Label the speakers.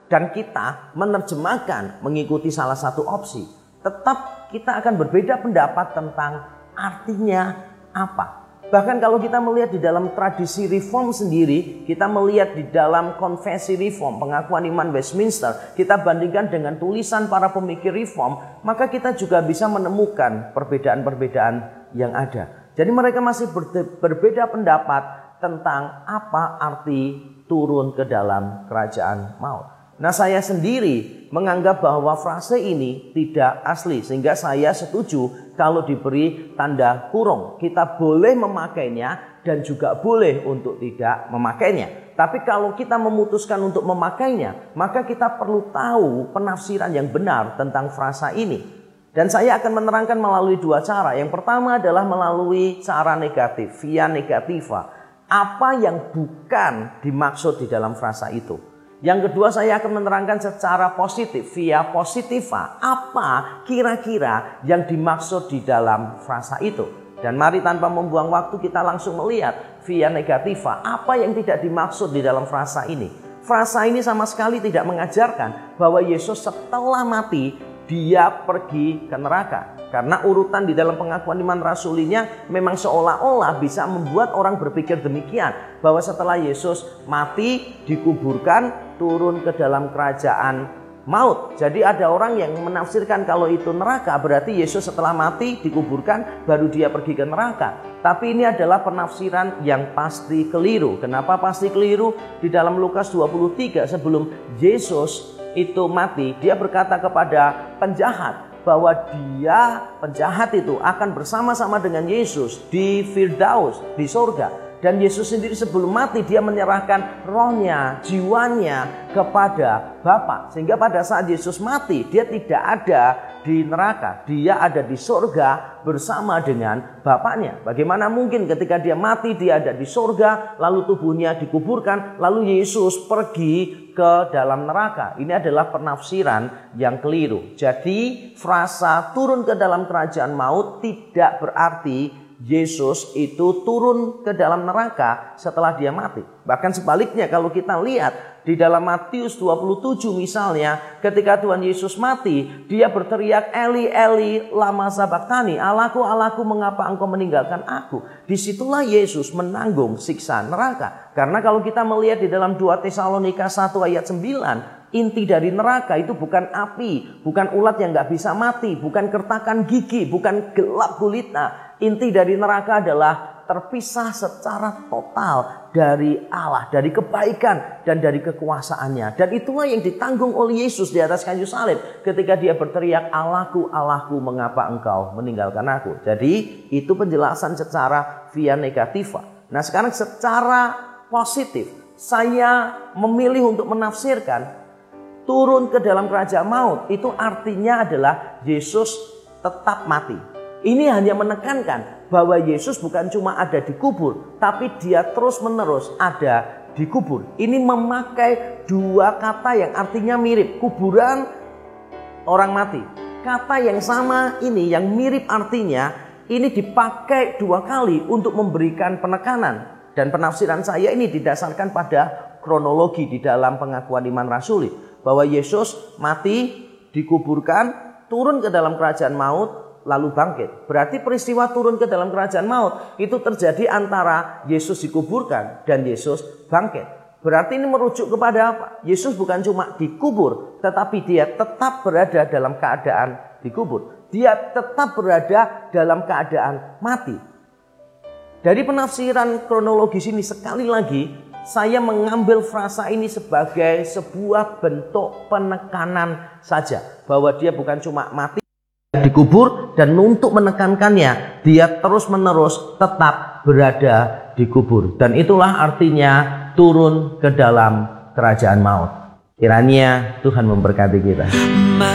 Speaker 1: dan kita menerjemahkan mengikuti salah satu opsi, tetap kita akan berbeda pendapat tentang artinya apa. Bahkan kalau kita melihat di dalam tradisi reform sendiri, kita melihat di dalam konfesi reform, pengakuan iman Westminster, kita bandingkan dengan tulisan para pemikir reform, maka kita juga bisa menemukan perbedaan-perbedaan yang ada. Jadi mereka masih berbeda pendapat tentang apa arti turun ke dalam kerajaan maut. Nah, saya sendiri menganggap bahwa frase ini tidak asli, sehingga saya setuju kalau diberi tanda kurung. Kita boleh memakainya dan juga boleh untuk tidak memakainya. Tapi kalau kita memutuskan untuk memakainya, maka kita perlu tahu penafsiran yang benar tentang frasa ini. Dan saya akan menerangkan melalui dua cara. Yang pertama adalah melalui cara negatif, via negativa. Apa yang bukan dimaksud di dalam frasa itu. Yang kedua, saya akan menerangkan secara positif, via positiva, apa kira-kira yang dimaksud di dalam frasa itu. Dan mari tanpa membuang waktu kita langsung melihat via negativa, apa yang tidak dimaksud di dalam frasa ini. Frasa ini sama sekali tidak mengajarkan bahwa Yesus setelah mati, dia pergi ke neraka. Karena urutan di dalam pengakuan iman rasulinya memang seolah-olah bisa membuat orang berpikir demikian. Bahwa setelah Yesus mati, dikuburkan, turun ke dalam kerajaan maut. Jadi ada orang yang menafsirkan kalau itu neraka, berarti Yesus setelah mati, dikuburkan, baru dia pergi ke neraka. Tapi ini adalah penafsiran yang pasti keliru. Kenapa pasti keliru? Di dalam Lukas 23 sebelum Yesus itu mati, dia berkata kepada penjahat bahwa dia, penjahat itu, akan bersama-sama dengan Yesus di Firdaus, di surga. Dan Yesus sendiri sebelum mati dia menyerahkan rohnya, jiwanya kepada Bapa. Sehingga pada saat Yesus mati dia tidak ada di neraka, dia ada di surga bersama dengan Bapaknya. Bagaimana mungkin ketika dia mati dia ada di surga, lalu tubuhnya dikuburkan, lalu Yesus pergi ke dalam neraka. Ini adalah penafsiran yang keliru. Jadi frasa turun ke dalam kerajaan maut tidak berarti Yesus itu turun ke dalam neraka setelah dia mati. Bahkan sebaliknya, kalau kita lihat di dalam Matius 27 misalnya, ketika Tuhan Yesus mati, dia berteriak, Eli Eli lama sabachthani, Allahku Allahku mengapa engkau meninggalkan aku. Disitulah Yesus menanggung siksa neraka. Karena kalau kita melihat di dalam 2 Tesalonika 1 ayat 9, inti dari neraka itu bukan api, bukan ulat yang gak bisa mati, bukan kertakan gigi, bukan gelap gulita. Inti dari neraka adalah terpisah secara total dari Allah, dari kebaikan dan dari kekuasaannya. Dan itulah yang ditanggung oleh Yesus di atas kayu salib ketika dia berteriak, Allahku, Allahku, mengapa engkau meninggalkan aku. Jadi itu penjelasan secara via negativa. Nah sekarang secara positif, saya memilih untuk menafsirkan turun ke dalam kerajaan maut itu artinya adalah Yesus tetap mati. Ini hanya menekankan bahwa Yesus bukan cuma ada di kubur, tapi dia terus-menerus ada di kubur. Ini memakai dua kata yang artinya mirip, kuburan, orang mati. Kata yang sama ini, yang mirip artinya, ini dipakai dua kali untuk memberikan penekanan. Dan penafsiran saya ini didasarkan pada kronologi di dalam pengakuan iman rasuli. Bahwa Yesus mati, dikuburkan, turun ke dalam kerajaan maut, lalu bangkit. Berarti peristiwa turun ke dalam kerajaan maut itu terjadi antara Yesus dikuburkan dan Yesus bangkit. Berarti ini merujuk kepada apa? Yesus bukan cuma dikubur, tetapi dia tetap berada dalam keadaan dikubur. Dia tetap berada dalam keadaan mati. Dari penafsiran kronologis ini sekali lagi saya mengambil frasa ini sebagai sebuah bentuk penekanan saja. Bahwa dia bukan cuma mati, dikubur, dan untuk menekankannya dia terus-menerus tetap berada di kubur. Dan itulah artinya turun ke dalam kerajaan maut. Kiranya Tuhan memberkati kita.